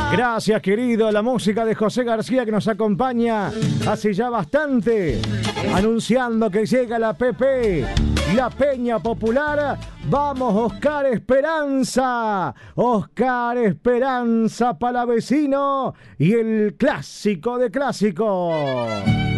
Gracias, querido. La música de José García que nos acompaña hace ya bastante, anunciando que llega la PP, la Peña Popular. Vamos, Oscar Esperanza. Oscar Esperanza, palavecino y el clásico de clásicos.